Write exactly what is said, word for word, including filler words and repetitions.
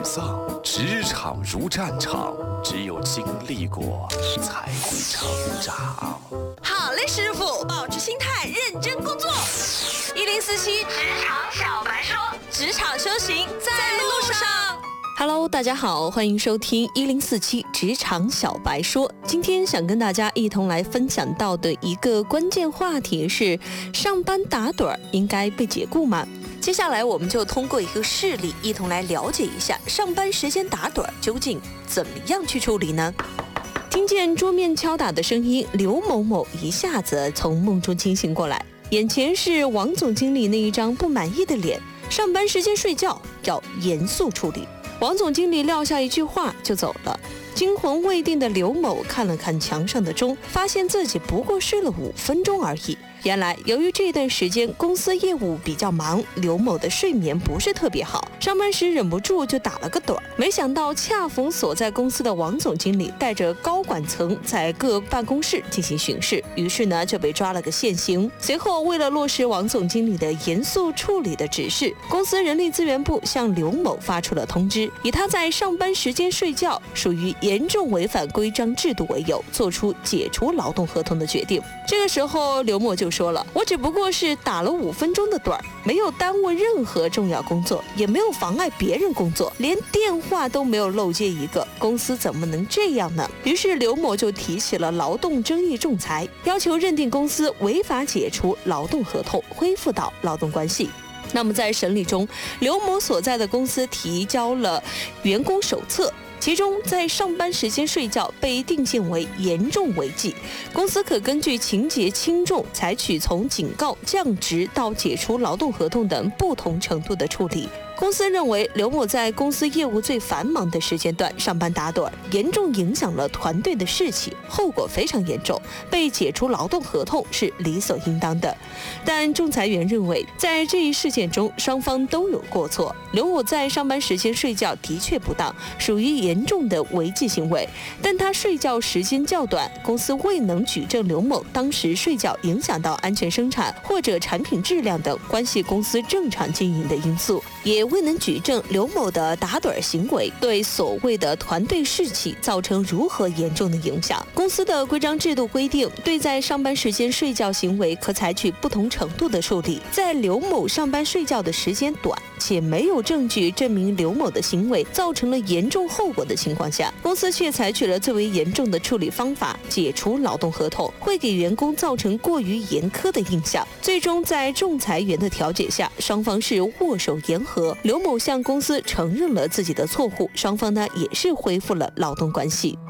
丧。职场如战场，只有经历过，才会成长。 好嘞，师傅，保持心态，认真工作。一零四七职场小白说，职场修行在路上。Hello， 大家好，欢迎收听一零四七职场小白说。今天想跟大家一同来分享到的一个关键话题是：上班打盹应该被解雇吗？接下来我们就通过一个事例，一同来了解一下上班时间打盹究竟怎么样去处理呢？听见桌面敲打的声音，刘某某一下子从梦中清醒过来，眼前是王总经理那一张不满意的脸。上班时间睡觉要严肃处理。王总经理撂下一句话就走了。惊魂未定的刘某看了看墙上的钟，发现自己不过睡了五分钟而已。原来由于这段时间公司业务比较忙，刘某的睡眠不是特别好，上班时忍不住就打了个盹儿。没想到恰逢所在公司的王总经理带着高管层在各办公室进行巡视，于是呢就被抓了个现行。随后为了落实王总经理的严肃处理的指示，公司人力资源部向刘某发出了通知，以他在上班时间睡觉属于严重违反规章制度为由，做出解除劳动合同的决定。这个时候刘某就说了，我只不过是打了五分钟的盹儿，没有耽误任何重要工作，也没有妨碍别人工作，连电话都没有漏接一个，公司怎么能这样呢？于是刘某就提起了劳动争议仲裁，要求认定公司违法解除劳动合同，恢复到劳动关系。那么在审理中，刘某所在的公司提交了员工手册，其中在上班时间睡觉被定性为严重违纪，公司可根据情节轻重采取从警告、降职到解除劳动合同等不同程度的处理。公司认为刘某在公司业务最繁忙的时间段上班打盹，严重影响了团队的士气，后果非常严重，被解除劳动合同是理所应当的。但仲裁员认为，在这一事件中双方都有过错，刘某在上班时间睡觉的确不当，属于严重的违纪行为，但他睡觉时间较短，公司未能举证刘某当时睡觉影响到安全生产或者产品质量等关系公司正常经营的因素，也未能举证刘某的打盹行为对所谓的团队士气造成如何严重的影响。公司的规章制度规定，对在上班时间睡觉行为可采取不同程度的处理。在刘某上班睡觉的时间短，且没有证据证明刘某的行为造成了严重后果的情况下，公司却采取了最为严重的处理方法，解除劳动合同，会给员工造成过于严苛的印象。最终在仲裁员的调解下，双方是握手言和，刘某向公司承认了自己的错误，双方呢也是恢复了劳动关系。